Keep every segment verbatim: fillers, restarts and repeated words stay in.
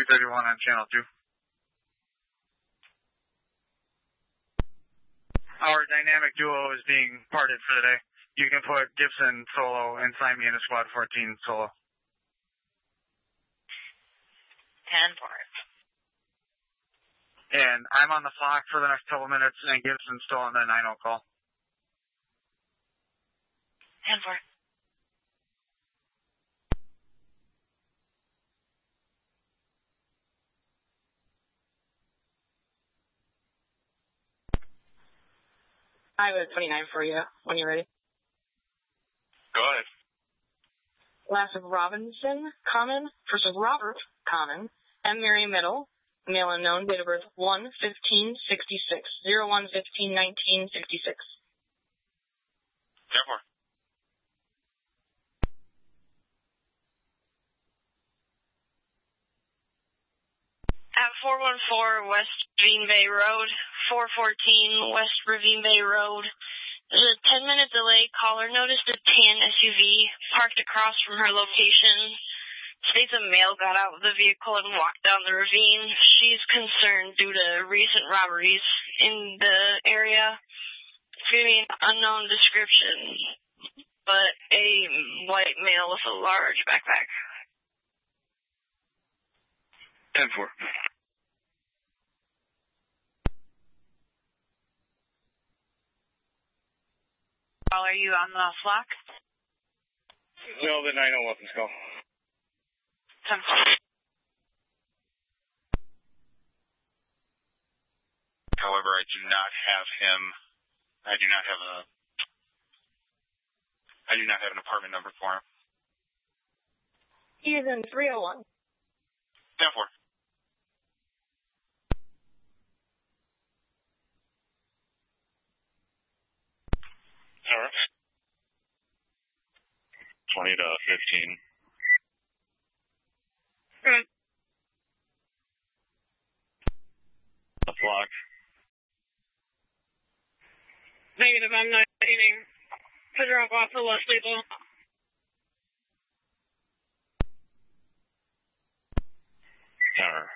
thirty-one on channel two. Our dynamic duo is being parted for the day. You can put Gibson solo and sign me into squad fourteen solo. ten four. And I'm on the flock for the next couple minutes, and Gibson's still on the nine oh call. ten four. I have a twenty-nine for you when you're ready. Go ahead. Last of Robinson, common. First of Robert, common. M. Mary Middle, male unknown, date of birth one fifteen sixty-six, zero one fifteen nineteen sixty-six. ten four. At four one four West Ravine Bay Road, four fourteen West Ravine Bay Road. There's a ten minute delay. Caller noticed a tan S U V parked across from her location. States a male got out of the vehicle and walked down the ravine. She's concerned due to recent robberies in the area. Feeling unknown description, but a white male with a large backpack. ten four. Are you on the flock? No, the nine oh weapons call. ten four. However, I do not have him. I do not have a. I do not have an apartment number for him. He is in three oh one. ten four. All right. twenty to fifteen. Mm. The flock. Negative, I'm not eating. Put her up off the list, people. Tower.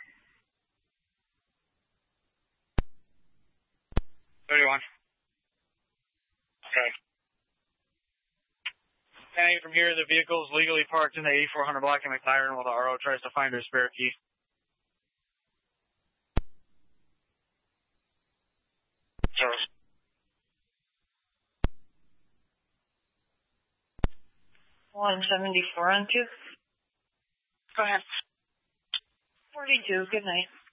thirty-one. Okay. Hey, from here, the vehicle is legally parked in the eighty-four hundred block in McLaren while the R O tries to find her spare key. Charles. one seventy-four on two. Go ahead. forty-two, good night.